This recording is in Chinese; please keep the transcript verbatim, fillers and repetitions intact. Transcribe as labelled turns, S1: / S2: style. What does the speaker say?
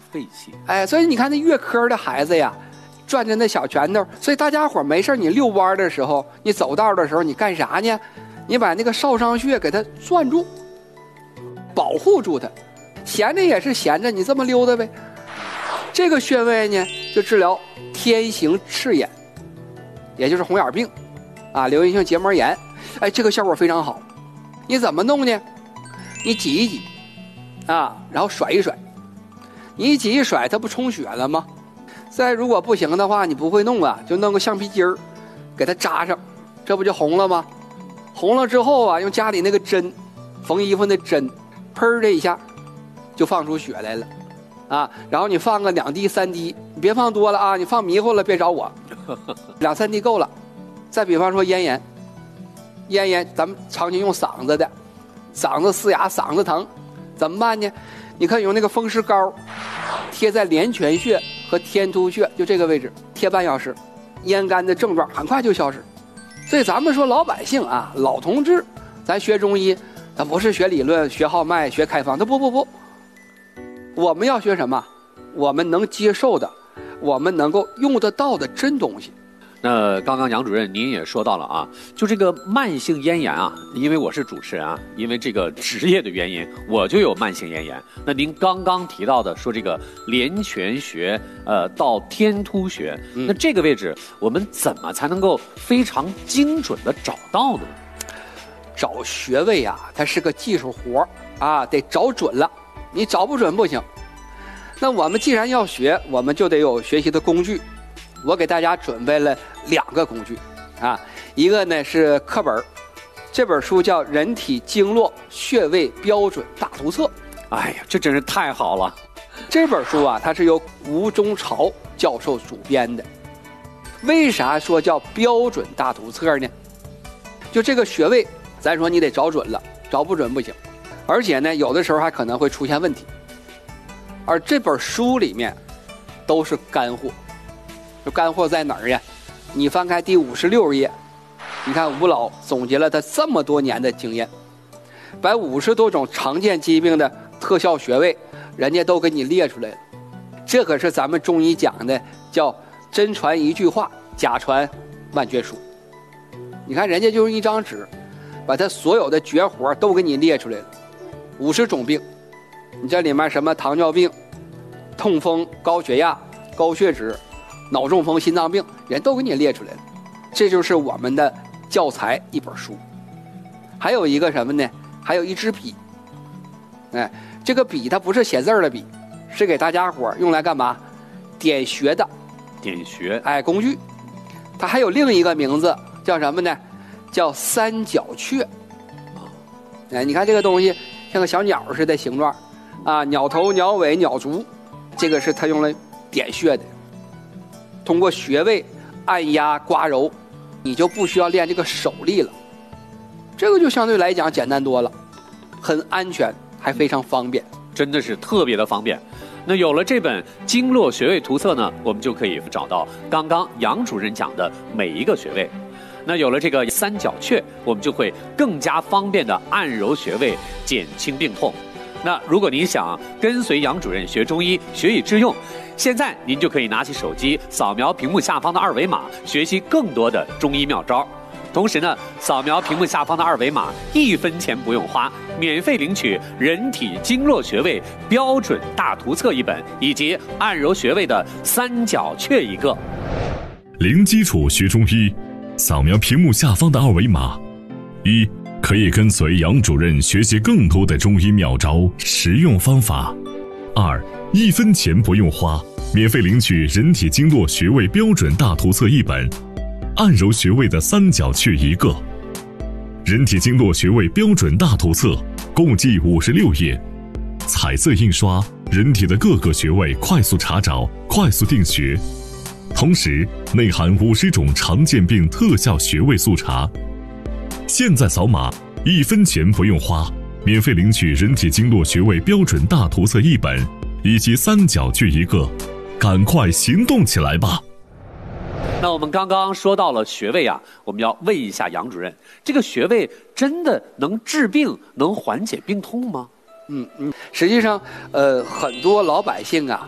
S1: 肺气。
S2: 哎，所以你看那月科的孩子呀，攥着那小拳头，所以大家伙没事你遛弯的时候，你走道的时候，你干啥呢？你把那个少商穴给它攥住，保护住它。闲着也是闲着，你这么溜达呗。这个穴位呢，就治疗天行赤眼，也就是红眼病啊，流行性结膜炎。哎，这个效果非常好。你怎么弄呢？你挤一挤啊，然后甩一甩。你一挤一甩，它不充血了吗？再如果不行的话，你不会弄啊，就弄个橡皮筋儿给它扎上，这不就红了吗？红了之后啊，用家里那个针，缝衣服那针，砰的一下就放出血来了啊。然后你放个两滴三滴，你别放多了啊，你放迷糊了别找我，两三滴够了。再比方说咽炎，咽炎咱们常年用嗓子的，嗓子嘶哑，嗓子疼，怎么办呢？你可以用那个风湿膏贴在连泉穴和天突穴，就这个位置贴半小时，咽干的症状很快就消失。所以咱们说老百姓啊，老同志，咱学中医，咱不是学理论、学号脉、学开方，他不不不，我们要学什么？我们能接受的，我们能够用得到的真东西。
S1: 那刚刚杨主任您也说到了啊，就这个慢性咽炎啊，因为我是主持人啊，因为这个职业的原因，我就有慢性咽炎。那您刚刚提到的说这个连泉穴，呃，到天突穴，
S2: 嗯、
S1: 那这个位置我们怎么才能够非常精准的找到呢？
S2: 找穴位啊，它是个技术活啊，得找准了，你找不准不行。那我们既然要学，我们就得有学习的工具。我给大家准备了两个工具啊，一个呢是课本，这本书叫《人体经络穴位标准大图册》。
S1: 哎呀，这真是太好了！
S2: 这本书啊，它是由吴中朝教授主编的。为啥说叫标准大图册呢？就这个穴位，咱说你得找准了，找不准不行，而且呢，有的时候还可能会出现问题。而这本书里面都是干货。就干货在哪儿呀？你翻开第五十六页，你看吴老总结了他这么多年的经验，把五十多种常见疾病的特效穴位，人家都给你列出来了。这可是咱们中医讲的叫真传一句话，假传万卷书。你看人家就用一张纸，把他所有的绝活都给你列出来了，五十种病，你这里面什么糖尿病、痛风、高血压、高血脂、脑中风、心脏病，人都给你列出来了。这就是我们的教材一本书。还有一个什么呢？还有一支笔。哎，这个笔它不是写字的笔，是给大家伙用来干嘛？点穴的。
S1: 点穴。
S2: 哎，工具。它还有另一个名字叫什么呢？叫三角雀。哎，你看这个东西像个小鸟似的形状啊，鸟头、鸟尾、鸟足，这个是它用来点穴的。通过穴位按压刮揉，你就不需要练这个手力了，这个就相对来讲简单多了，很安全，还非常方便，
S1: 真的是特别的方便。那有了这本经络穴位图册呢，我们就可以找到刚刚杨主任讲的每一个穴位。那有了这个三角雀，我们就会更加方便的按揉穴位，减轻病痛。那如果您想跟随杨主任学中医，学以致用，现在您就可以拿起手机，扫描屏幕下方的二维码，学习更多的中医妙招。同时呢，扫描屏幕下方的二维码，一分钱不用花，免费领取《人体经络穴位标准大图册》一本，以及按揉穴位的三角雀一个。
S3: 零基础学中医，扫描屏幕下方的二维码，一可以跟随杨主任学习更多的中医妙招、实用方法。二，一分钱不用花，免费领取《人体经络穴位标准大图册》一本，按揉穴位的三角雀一个。《人体经络穴位标准大图册》共计五十六页，彩色印刷，人体的各个穴位快速查找、快速定穴，同时内含五十种常见病特效穴位速查。现在扫码，一分钱不用花，免费领取《人体经络穴位标准大图册》一本，以及三角雀一个，赶快行动起来吧！
S1: 那我们刚刚说到了穴位啊，我们要问一下杨主任，这个穴位真的能治病、能缓解病痛吗？
S2: 嗯嗯，实际上，呃，很多老百姓啊，